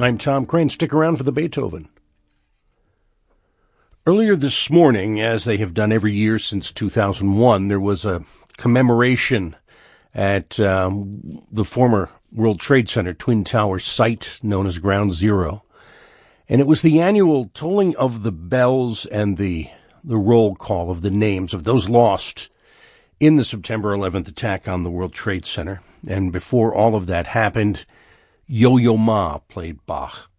I'm Tom Crane. Stick around for the Beethoven. Earlier this morning, as they have done every year since 2001, there was a commemoration at the former World Trade Center Twin Towers site known as Ground Zero. And it was the annual tolling of the bells and the roll call of the names of those lost in the September 11th attack on the World Trade Center. And before all of that happened, Yo-Yo Ma played Bach.